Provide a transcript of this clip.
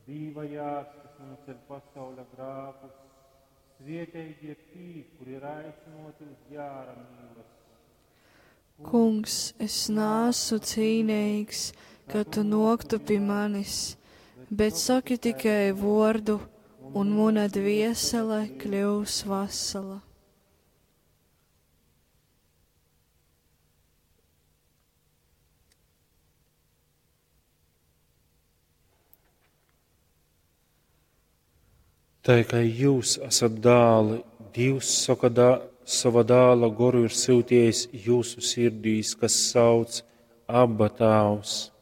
Brīvajās, kas noceļ pasaules grākus, svietēji ir tī, kur ir aicinoti uz jāra mīlestību. Kungs, es nāsu cīnīgs, ka tu noktu pie manis, bet saki tikai vārdu, un mana dviesele kļūs vesela. Tā kā jūs esat dāli, Dievs saka sava dāla goru ir sūtījis jūsu sirdīs, kas sauc Abba Tēvs.